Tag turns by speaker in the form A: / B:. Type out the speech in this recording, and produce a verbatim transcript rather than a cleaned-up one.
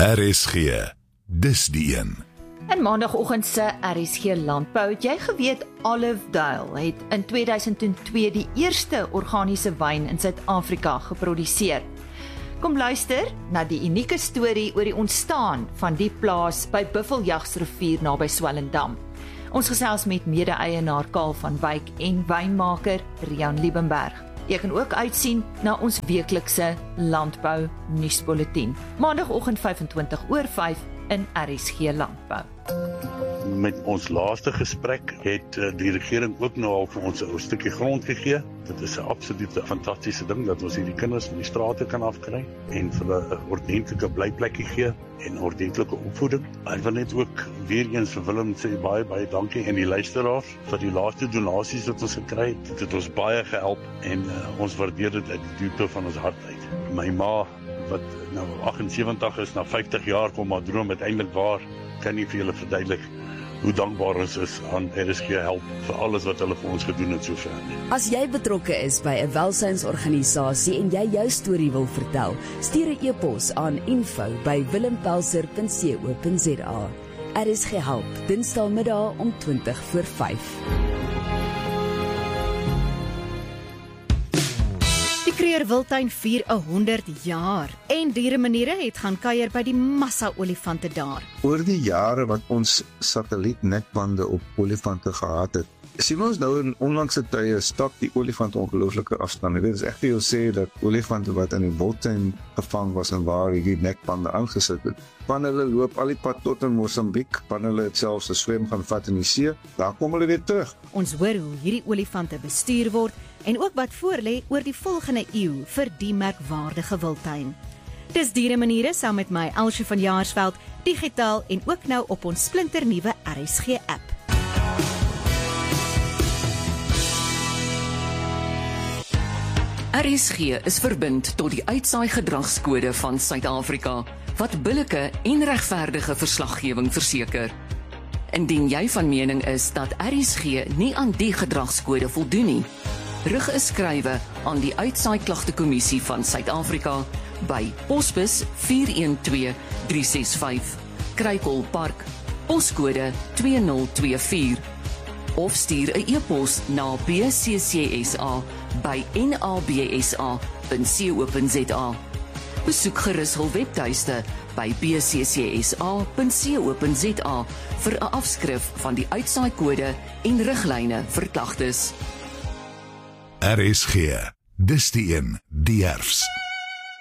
A: R S G, dis die een.
B: In maandagoggend se R S G Landbou het jy geweet Olive Dale het in twee duisend twee die eerste organiese wyn in Suid-Afrika geproduseer. Kom luister na die unieke storie oor die ontstaan van die plaas by Buffeljagsrivier naby Swellendam. Ons gesels met mede-eienaar Karl van Wyk en wynmaker Rian Liebenberg. Jy kan ook uitsien na ons weeklikse landbou nuusbulletin. Maandagoggend vyfentwintig oor vyf in R S G Landbou.
C: Met ons laaste gesprek het die regering ook nou al vir ons 'n stukkie grond gegee. Dit is 'n absolute fantastiese ding dat ons hierdie kinders van die strate kan afkry en vir hulle 'n ordentlike blyplekkie gee en ordentlike opvoeding. Ek wil net ook weer eens vir Willem sê baie baie dankie en die luisteraars vir die laaste donasies wat ons gekry het. Dit het ons baie gehelp en uh, ons waardeer dit uit die diepte van ons hart uit. My ma wat nou agt en sewentig is, na vyftig jaar kom maar droom uiteindelik waar, kan nie vir julle verduidelik hoe dankbaar ons is aan R S G help vir alles wat hulle vir ons gedoen het sover.
D: As jy betrokke is by 'n welsynsorganisasie en jy jou storie wil vertel, stuur 'n e-pos aan info by willempelser punt co punt za. R S G help, Dinsdagmiddag om twintig voor vyf.
E: Die Kruger Wildtuin vier honderd jaar en dieremaniere het gaan kuier by die massa olifante daar.
F: Oor die jare wat ons satellietnetbande op olifante gehad het, sien ons nou in onlangse tye stap die olifant ongelooflike afstande. Dit is echt vir jou sê dat olifante wat in die Wildtuin gevang was en waar hierdie nekbande aangesit het, van hulle loop al die pad tot in Mosambiek, van hulle het selfs 'n swem gaan vat in die see, daar kom hulle weer terug.
E: Ons hoor hoe hierdie olifante bestuur word en ook wat voorlê oor die volgende eeu vir die merkwaardige wildtuin. Dis dieremaniere saam met my Elsje van Jaarsveld, digitaal en ook nou op ons splinternuwe R S G app.
G: R S G is verbind tot die uitsaai gedragskode van Suid-Afrika, wat billike en regverdige verslaggewing verseker. Indien jy van mening is dat R S G nie aan die gedragskode voldoen nie, rig 'n skrywe aan die Uitsaai Klagtekommissie van Suid-Afrika by Posbus vier een twee drie ses vyf, Kruikelpark, poskode twee nul twee vier, of stuur 'n e-pos na b c c s a by n a b s a punt co punt za. Besoek gerus hul webtuiste by b c c s a punt co punt za vir 'n afskrif van die uitsaai-kode en riglyne vir klagtes.
A: R S G, dis die een, die herfs.